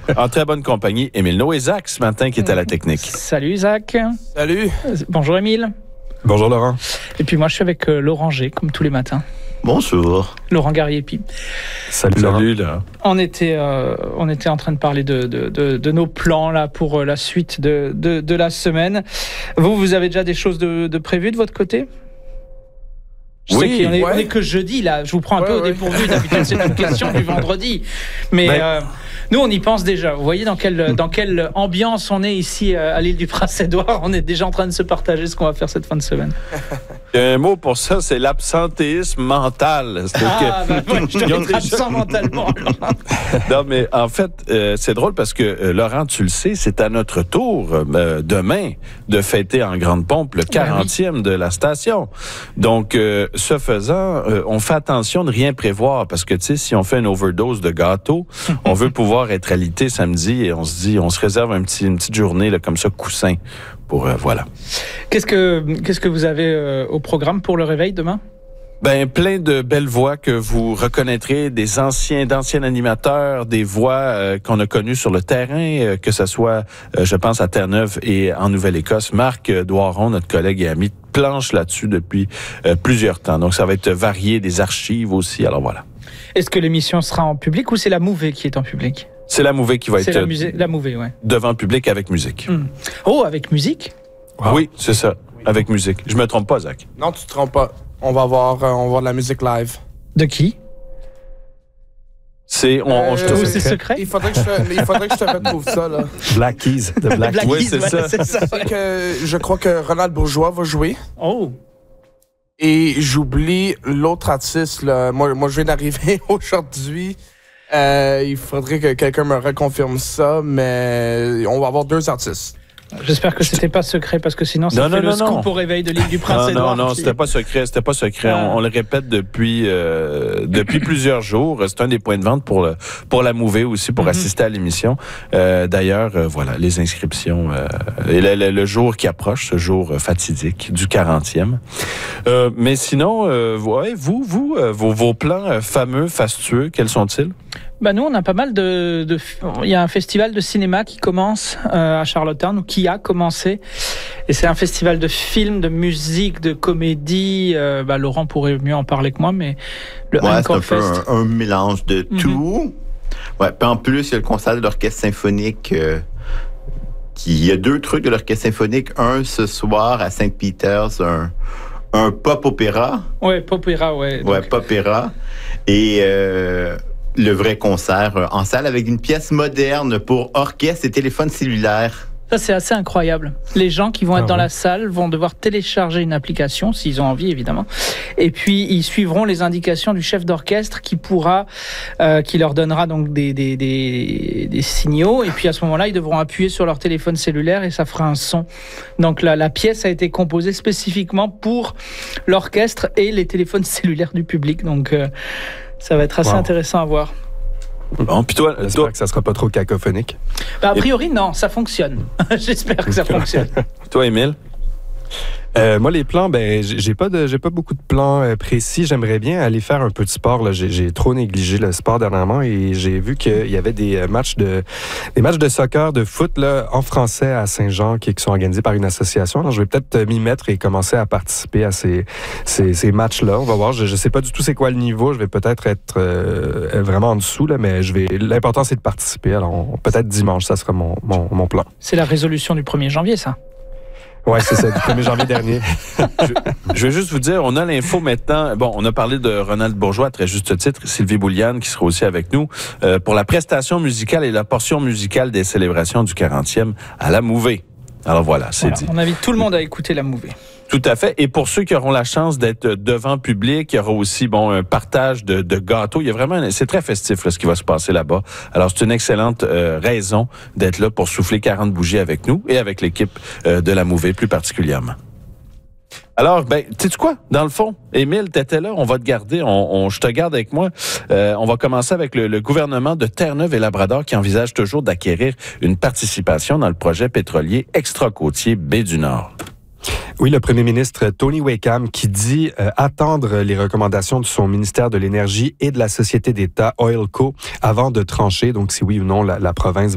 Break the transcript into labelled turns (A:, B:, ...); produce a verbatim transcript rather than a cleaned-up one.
A: En très bonne compagnie, Émile No et Zach ce matin qui est à la technique.
B: Salut Zach.
C: Salut.
B: Bonjour Émile.
D: Bonjour Laurent.
B: Et puis moi je suis avec euh, Laurent G, comme tous les matins.
E: Bonjour.
B: Laurent Garriépi.
D: Salut,
A: Salut là.
B: On était, euh, on était en train de parler de, de, de, de nos plans là pour la suite de, de, de la semaine. Vous, vous avez déjà des choses de, de prévues de votre côté ? Je
A: Oui,
B: sais qu'on est,
C: ouais.
B: on est que jeudi là, je vous prends un
C: Ouais,
B: peu au
C: ouais.
B: dépourvu, d'habitude c'est une question du vendredi. Mais
A: Ben,
B: euh, nous on y pense déjà, vous voyez dans quelle, dans quelle ambiance on est ici euh, à l'île du Prince-Édouard, on est déjà en train de se partager ce qu'on va faire cette fin de semaine.
A: Il y a un mot pour ça, c'est l'absentéisme mental. C'est-à-dire
B: Ah
A: que-
B: bah ouais, je te
A: Ils ont
B: rattrape
A: déjà-
B: ça mentalement.
A: Non, mais en fait, euh, c'est drôle parce que, euh, Laurent, tu le sais, c'est à notre tour euh, demain de fêter en grande pompe le quarantième de la station. Donc, euh, ce faisant, euh, on fait attention de rien prévoir parce que, tu sais, si on fait une overdose de gâteau, on veut pouvoir être alité samedi et on se dit, on se réserve un petit, une petite journée là, comme ça, coussin, pour, euh, voilà.
B: Qu'est-ce que, qu'est-ce que vous avez euh, au programme pour le réveil demain ?
A: Ben, plein de belles voix que vous reconnaîtrez, des anciens, d'anciens animateurs, des voix euh, qu'on a connues sur le terrain, euh, que ce soit, euh, je pense, à Terre-Neuve et en Nouvelle-Écosse. Marc euh, Doiron, notre collègue et ami, planche là-dessus depuis euh, plusieurs temps. Donc, ça va être varié, des archives aussi. Alors, voilà.
B: Est-ce que l'émission sera en public ou c'est la Mouvée qui est en public ?
A: C'est la Mouvée qui va
B: C'est
A: être
B: la, musée, la Mouvée, ouais.
A: devant le public avec musique.
B: Hmm. Oh, avec musique ?
D: Wow.
A: Oui, c'est ça, avec musique. Je me trompe pas, Zach.
C: Non, tu te trompes pas. On va avoir, euh, on va avoir de la musique live.
B: De qui ?
A: C'est, on, on- je te
C: Euh,
B: Ou
A: sais.
B: c'est secret ?
C: Il faudrait que je te, il faudrait que je te retrouve ça, là.
D: Black Keys, de Black,
B: Black
D: Keys.
A: Oui,
B: Keys,
A: c'est
B: ouais,
A: ça.
B: c'est ça.
C: C'est que je crois que Ronald Bourgeois va jouer.
B: Oh,
C: Et j'oublie l'autre artiste, là. Moi, moi je viens d'arriver aujourd'hui. Euh, il faudrait que quelqu'un me reconfirme ça, mais on va avoir deux artistes.
B: j'espère que c'était pas secret parce que sinon ça
A: Non,
B: fait
A: non,
B: le
A: non,
B: scoop
A: non.
B: au réveil de l'île du
A: Non,
B: Prince-Édouard.
A: non, non,
B: qui-
A: c'était pas secret, c'était pas secret.
B: Ah.
A: On, on le répète depuis euh, depuis plusieurs jours. C'est un des points de vente pour le pour la Mouvée aussi, pour
B: Mhm.
A: assister à l'émission. Euh, d'ailleurs, euh, voilà, les inscriptions euh, et le, le- le jour qui approche, ce jour euh, fatidique du quarantième. Euh, mais sinon, euh, ouais, vous, vous, euh, vos, vos plans euh, fameux, fastueux, quels sont-ils?
B: Bah nous on a pas mal de, de il y a un festival de cinéma qui commence euh, à Charlottetown ou qui a commencé et c'est un festival de films, de musique, de comédie. Euh, bah Laurent pourrait mieux en parler que moi, mais le
E: Ouais, c'est un
B: Encore
E: peu
B: Fest.
E: un, un mélange de
B: Mhm.
E: tout. Ouais, puis en plus, il y a le concert de l'Orchestre symphonique. Euh, qui, il y a deux trucs de l'Orchestre symphonique. Un, ce soir, à Saint-Peter's, un, un pop-opéra.
B: Ouais, Popera, ouais.
E: Ouais,
B: Donc,
E: pop-opéra. Et euh, le vrai concert euh, en salle avec une pièce moderne pour orchestre et téléphone cellulaire.
B: ça c'est assez incroyable. Les gens qui vont être
D: Ah
B: dans
D: ouais.
B: la salle vont devoir télécharger une application s'ils ont envie évidemment, et puis ils suivront les indications du chef d'orchestre qui pourra, euh, qui leur donnera donc des, des, des, des signaux, et puis à ce moment-là ils devront appuyer sur leur téléphone cellulaire et ça fera un son. Donc la, la pièce a été composée spécifiquement pour l'orchestre et les téléphones cellulaires du public, donc euh, ça va être assez
D: Wow.
B: intéressant à voir.
A: Bon, puis toi,
D: J'espère
A: toi,
D: que ça sera pas trop cacophonique.
B: Bah, a priori non, ça fonctionne. J'espère que ça fonctionne.
A: toi, Émile?
D: Euh, moi, les plans, ben, j'ai j'ai pas de, j'ai pas beaucoup de plans euh, précis. J'aimerais bien aller faire un peu de sport. Là. J'ai, j'ai trop négligé le sport dernièrement et j'ai vu qu'il y avait des euh, matchs de, des matchs de soccer, de foot là, en français à Saint-Jean qui, qui sont organisés par une association. Alors, je vais peut-être euh, m'y mettre et commencer à participer à ces, ces, ces matchs-là. On va voir. Je, je sais pas du tout c'est quoi le niveau. Je vais peut-être être euh, vraiment en dessous là, mais je vais. L'important c'est de participer. Alors, on- peut-être dimanche, ça sera mon, mon, mon plan.
B: C'est la résolution du premier janvier, ça.
D: Ouais, c'est ça, du premier janvier dernier.
A: Je vais juste vous dire, on a l'info maintenant. Bon, on a parlé de Ronald Bourgeois, à très juste titre, Sylvie Bouliane, qui sera aussi avec nous, euh, pour la prestation musicale et la portion musicale des célébrations du quarantième à la Mouvée. Alors voilà, c'est
B: Voilà,
A: dit.
B: on invite tout le monde à écouter la Mouvée.
A: Tout à fait. Et pour ceux qui auront la chance d'être devant public, il y aura aussi bon un partage de, de gâteaux. Il y a vraiment, un- c'est très festif là, ce qui va se passer là-bas. Alors c'est une excellente euh, raison d'être là pour souffler quarante bougies avec nous et avec l'équipe euh, de la Mouvée plus particulièrement. Alors, ben, sais-tu quoi? Dans le fond, Émile, t'étais là, on va te garder, on, on, je te garde avec moi. Euh, on va commencer avec le, le gouvernement de Terre-Neuve et Labrador qui envisage toujours d'acquérir une participation dans le projet pétrolier extra-côtier Baie-du-Nord.
D: Oui, le premier ministre Tony Wakeham qui dit euh, attendre les recommandations de son ministère de l'Énergie et de la société d'État Oilco avant de trancher, donc si oui ou non la, la province